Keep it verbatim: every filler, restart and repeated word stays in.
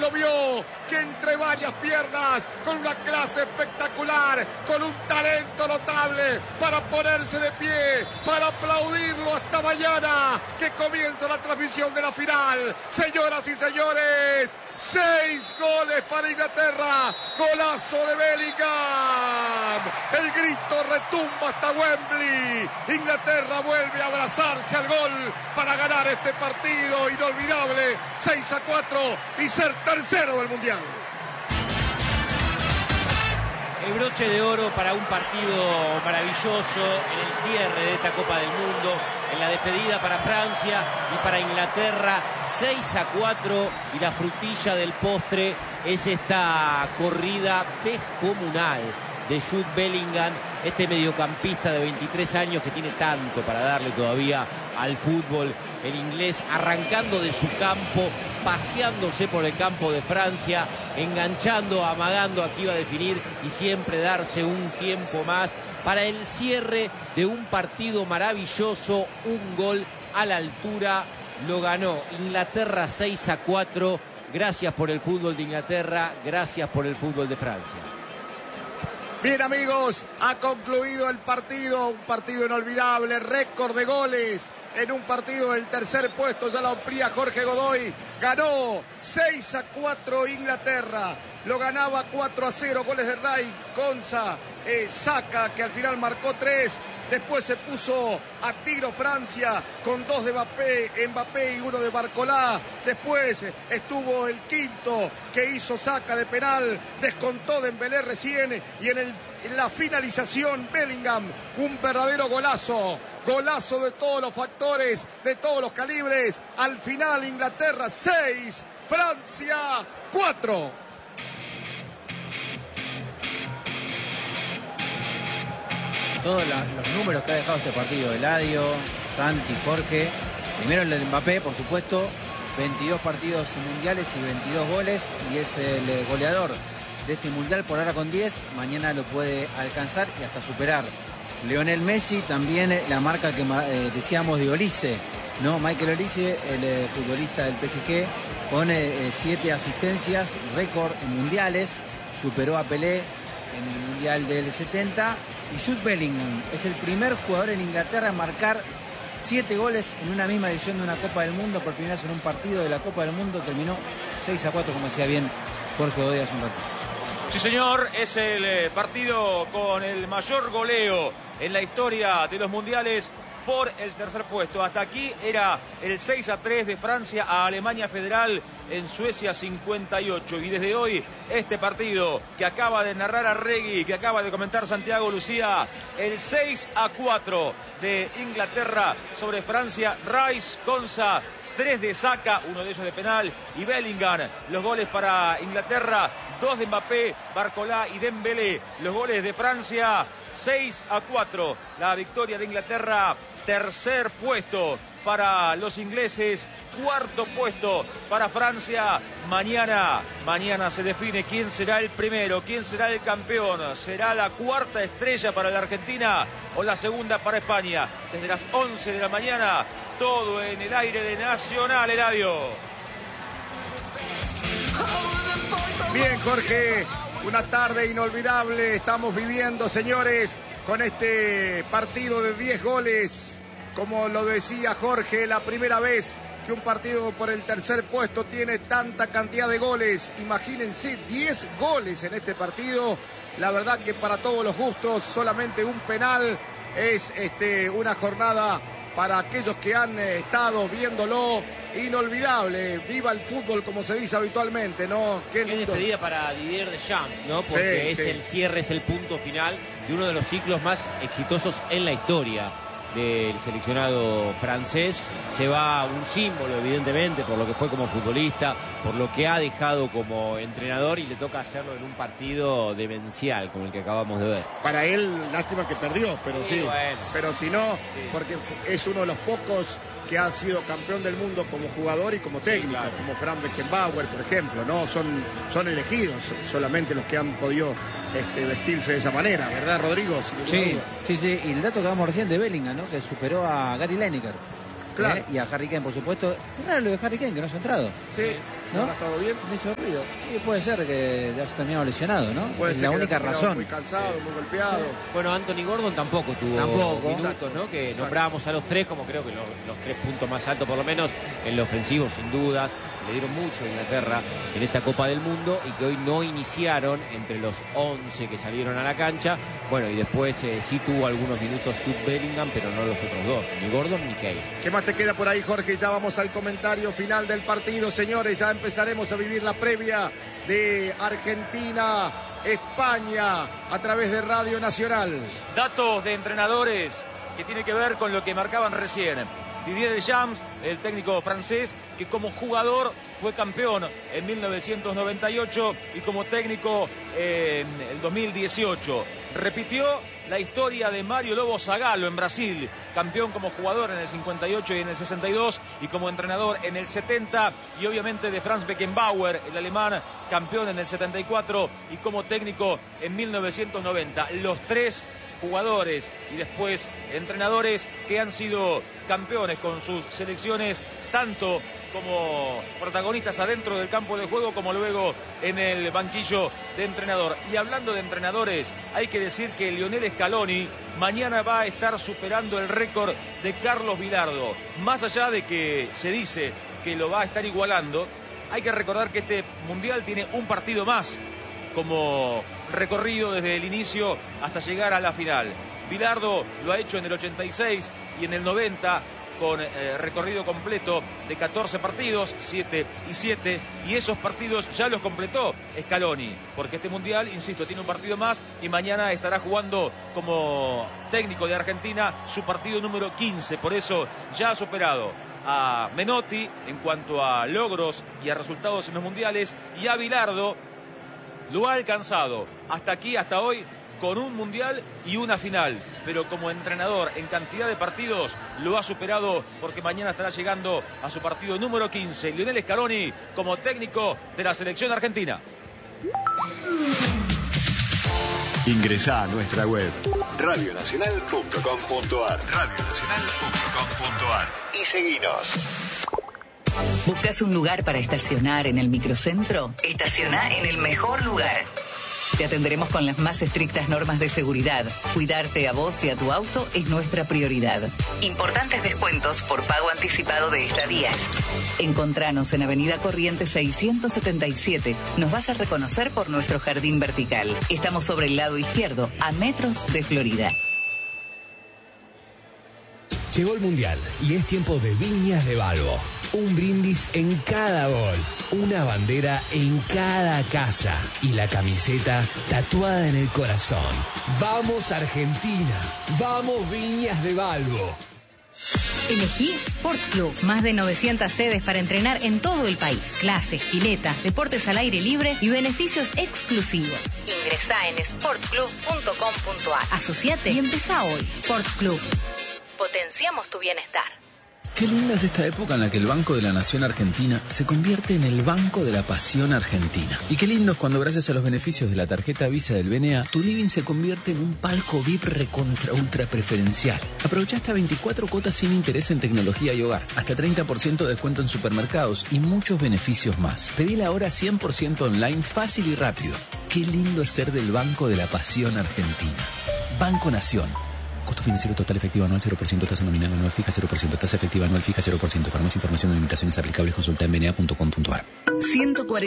lo vio, que entre varias piernas, con una clase espectacular, con un talento notable para ponerse de pie, para aplaudirlo hasta mañana, que comienza la transmisión de la final. Señoras y señores, seis goles para Inglaterra, golazo de Bellingham, el grito retumba hasta Wembley. Inglaterra vuelve a abrazarse al gol para ganar este partido inolvidable, seis a cuatro, y ser tercero del Mundial. El broche de oro para un partido maravilloso en el cierre de esta Copa del Mundo, en la despedida para Francia y para Inglaterra, seis a cuatro, y la frutilla del postre es esta corrida descomunal de Jude Bellingham, este mediocampista de veintitrés años que tiene tanto para darle todavía al fútbol. El inglés arrancando de su campo, paseándose por el campo de Francia, enganchando, amagando, aquí iba a definir, y siempre darse un tiempo más para el cierre de un partido maravilloso. Un gol a la altura, lo ganó Inglaterra seis a cuatro. Gracias por el fútbol de Inglaterra, gracias por el fútbol de Francia. Bien, amigos, ha concluido el partido, un partido inolvidable, récord de goles en un partido del tercer puesto, ya lo amplía Jorge Godoy. Ganó seis a cuatro Inglaterra, lo ganaba cuatro a cero, goles de Ray, Konsa, eh, Saka, que al final marcó tres. Después se puso a tiro Francia con dos de Mbappé, Mbappé y uno de Barcolá. Después estuvo el quinto que hizo Saka de penal, descontó Dembélé recién, y en, el, en la finalización Bellingham, un verdadero golazo. Golazo de todos los factores, de todos los calibres. Al final Inglaterra seis, Francia cuatro. Todos la, los números que ha dejado este partido, Eladio, Santi, Jorge. Primero el de Mbappé, por supuesto, veintidós partidos mundiales y veintidós goles, y es el goleador de este mundial por ahora con diez. Mañana lo puede alcanzar y hasta superar. Lionel Messi, también la marca que eh, decíamos de Olise, ¿no? Michael Olise, el eh, futbolista del P S G, con eh, siete asistencias, récord en mundiales, superó a Pelé en el mundial del setenta. Y Jude Bellingham es el primer jugador en Inglaterra en marcar siete goles en una misma edición de una Copa del Mundo. Por primera vez en un partido de la Copa del Mundo terminó seis a cuatro, como decía bien Jorge Godoy hace un rato. Sí, señor, es el partido con el mayor goleo en la historia de los mundiales por el tercer puesto. Hasta aquí era el seis a tres de Francia a Alemania Federal en Suecia cincuenta y ocho. Y desde hoy, este partido que acaba de narrar Arregui, que acaba de comentar Santiago Lucía, el seis a cuatro de Inglaterra sobre Francia. Rice, Konsa, tres de Saka, uno de ellos de penal, y Bellingham. Los goles para Inglaterra, dos de Mbappé, Barcolá y Dembélé. Los goles de Francia, seis a cuatro. La victoria de Inglaterra, tercer puesto para los ingleses, cuarto puesto para Francia. Mañana, mañana se define quién será el primero, quién será el campeón. ¿Será la cuarta estrella para la Argentina o la segunda para España? Desde las once de la mañana, todo en el aire de Nacional, Eladio. Bien, Jorge, una tarde inolvidable estamos viviendo, señores, con este partido de diez goles. Como lo decía Jorge, la primera vez que un partido por el tercer puesto tiene tanta cantidad de goles. Imagínense, diez goles en este partido. La verdad que para todos los gustos, solamente un penal. Es este, una jornada para aquellos que han eh, estado viéndolo inolvidable. Viva el fútbol, como se dice habitualmente, ¿no? Qué lindo. Qué despedida para Didier Deschamps, ¿no? Porque sí, es sí. el cierre, es el punto final de uno de los ciclos más exitosos en la historia del seleccionado francés. Se va un símbolo, evidentemente, por lo que fue como futbolista, por lo que ha dejado como entrenador, y le toca hacerlo en un partido demencial como el que acabamos de ver. Para él, lástima que perdió, pero sí, sí bueno. Pero si no, sí. porque es uno de los pocos que ha sido campeón del mundo como jugador y como técnico, sí, claro. como Frank Beckenbauer, por ejemplo, ¿no? Son, son elegidos solamente los que han podido este, vestirse de esa manera, ¿verdad, Rodrigo? Sí, sí, sí, y el dato que damos recién de Bellingham, ¿no? Que superó a Gary Lineker. Claro. ¿Eh? Y a Harry Kane, por supuesto. Es raro lo de Harry Kane, que no se ha entrado. Sí, ¿No habrá estado bien? Me hizo ruido. Y puede ser que ya se terminado lesionado, ¿no? Puede es ser la que única razón. Muy cansado, sí. muy golpeado. Sí. Bueno, Anthony Gordon tampoco tuvo Tampoco. minutos, Exacto. ¿no? Que Exacto. nombrábamos a los tres como creo que los, los tres puntos más altos, por lo menos en lo ofensivo, sin dudas. Le dieron mucho a Inglaterra en esta Copa del Mundo y que hoy no iniciaron entre los once que salieron a la cancha. Bueno, y después eh, sí tuvo algunos minutos Jude Bellingham, pero no los otros dos, ni Gordon ni Kane. ¿Qué más te queda por ahí, Jorge? Ya vamos al comentario final del partido, señores. Ya empezaremos a vivir la previa de Argentina, España, a través de Radio Nacional. Datos de entrenadores que tiene que ver con lo que marcaban recién. Didier Deschamps, el técnico francés, que como jugador fue campeón en mil novecientos noventa y ocho y como técnico en el dos mil dieciocho. Repitió la historia de Mario Lobo Zagallo en Brasil, campeón como jugador en el cincuenta y ocho y en el sesenta y dos y como entrenador en el setenta, y obviamente de Franz Beckenbauer, el alemán, campeón en el setenta y cuatro y como técnico en mil novecientos noventa. Los tres jugadores y después entrenadores que han sido campeones con sus selecciones, tanto como protagonistas adentro del campo de juego como luego en el banquillo de entrenador. Y hablando de entrenadores, hay que decir que Lionel Scaloni mañana va a estar superando el récord de Carlos Bilardo. Más allá de que se dice que lo va a estar igualando, hay que recordar que este mundial tiene un partido más como recorrido desde el inicio hasta llegar a la final. Bilardo lo ha hecho en el ochenta y seis y en el noventa con eh, recorrido completo de catorce partidos, siete y siete, y esos partidos ya los completó Scaloni, porque este mundial, insisto, tiene un partido más y mañana estará jugando como técnico de Argentina su partido número quince, por eso ya ha superado a Menotti en cuanto a logros y a resultados en los mundiales, y a Bilardo lo ha alcanzado hasta aquí, hasta hoy, con un mundial y una final, pero como entrenador en cantidad de partidos lo ha superado, porque mañana estará llegando a su partido número quince, Lionel Scaloni como técnico de la selección argentina. Ingresá a nuestra web radio nacional punto com punto ar radio nacional punto com punto ar y seguinos. ¿Buscas un lugar para estacionar en el microcentro? Estaciona en el mejor lugar. Te atenderemos con las más estrictas normas de seguridad. Cuidarte a vos y a tu auto es nuestra prioridad. Importantes descuentos por pago anticipado de estadías. Encontranos en Avenida Corrientes seiscientos setenta y siete. Nos vas a reconocer por nuestro jardín vertical. Estamos sobre el lado izquierdo, a metros de Florida. Llegó el Mundial y es tiempo de Viñas de Balbo. Un brindis en cada gol, una bandera en cada casa y la camiseta tatuada en el corazón. ¡Vamos Argentina! ¡Vamos Viñas de Balbo! Elegí Sport Club. Más de novecientas sedes para entrenar en todo el país. Clases, piletas, deportes al aire libre y beneficios exclusivos. Ingresá en sport club punto com punto ar. Asociate y empezá hoy. Sport Club. Potenciamos tu bienestar. Qué linda es esta época en la que el Banco de la Nación Argentina se convierte en el Banco de la Pasión Argentina. Y qué lindo es cuando, gracias a los beneficios de la tarjeta Visa del B N A, tu living se convierte en un palco V I P recontra ultra preferencial. Aprovecha hasta veinticuatro cuotas sin interés en tecnología y hogar, hasta treinta por ciento de descuento en supermercados y muchos beneficios más. Pedila ahora cien por ciento online, fácil y rápido. Qué lindo es ser del Banco de la Pasión Argentina. Banco Nación. Costo financiero total efectivo anual cero por ciento, tasa nominal anual fija cero por ciento, tasa efectiva anual fija cero por ciento. Para más información o limitaciones aplicables consulta en b n a punto com punto ar. ciento cuarenta